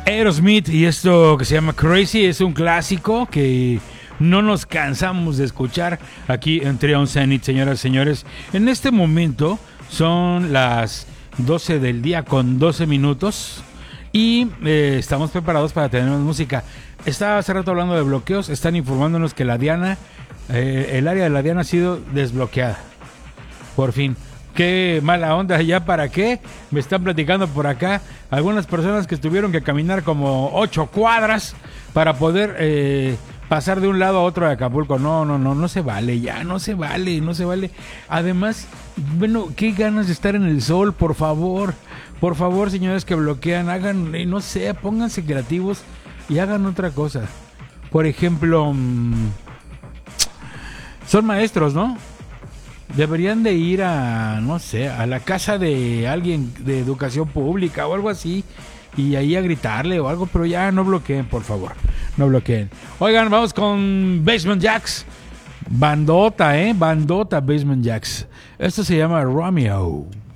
Aerosmith y esto que se llama Crazy es un clásico que no nos cansamos de escuchar aquí en Trion Zenith, señoras y señores. En este momento son las 12 del día con 12 minutos y estamos preparados para tener más música. Estaba hace rato hablando de bloqueos, están informándonos que la Diana, el área de la Diana ha sido desbloqueada. Por fin. Qué mala onda, ¿ya para qué? Me están platicando por acá algunas personas que tuvieron que caminar como 8 cuadras para poder pasar de un lado a otro de Acapulco. No se vale, ya, no se vale. Además, bueno, qué ganas de estar en el sol, por favor, señores que bloquean, hagan, no sé, pónganse creativos y hagan otra cosa. Por ejemplo, son maestros, ¿no? Deberían de ir a, no sé, a la casa de alguien de educación pública o algo así y ahí a gritarle o algo, pero ya no bloqueen, por favor, no bloqueen. Oigan, vamos con Basement Jaxx. Bandota Basement Jaxx. Esto se llama Romeo.